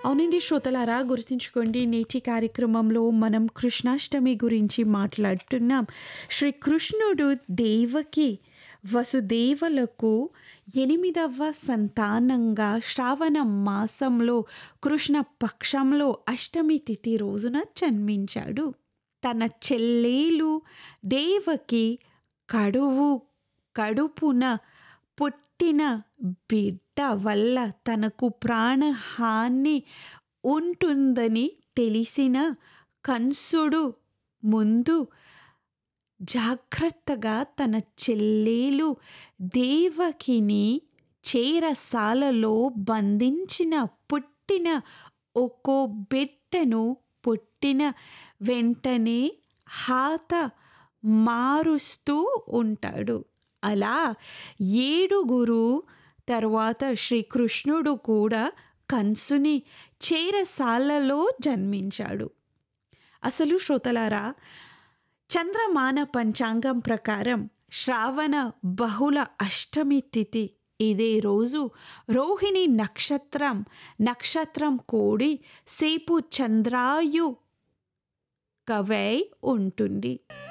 అవునండి శ్రోతలారా, గుర్తుంచుకోండి, నేటి కార్యక్రమంలో మనం కృష్ణాష్టమి గురించి మాట్లాడుతున్నాం. శ్రీకృష్ణుడు దేవకి వసుదేవులకు 8వ సంతానంగా శ్రావణ మాసంలో కృష్ణ పక్షంలో అష్టమి తిథి రోజున జన్మించాడు. తన చెల్లెలు దేవకి కడుపున పుట్టిన బిడ్డ వల్ల తనకు ప్రాణహాని ఉంటుందని తెలిసిన కంసుడు ముందు జాగ్రత్తగా తన చెల్లెలు దేవకిని చెరసాలలో బంధించిన పుట్టిన ఒక్కో బిడ్డను పుట్టిన వెంటనే మారుస్తూ ఉంటాడు. అలా 7 తర్వాత శ్రీకృష్ణుడు కూడా కంసుని చెరసాలలో జన్మించాడు. అసలు శ్రోతలారా, చంద్రమాన పంచాంగం ప్రకారం శ్రావణ బహుళ అష్టమి తిథి ఇదే రోజు రోహిణి నక్షత్రం కూడి సేపు చంద్రాయు కవై ఉంటుంది.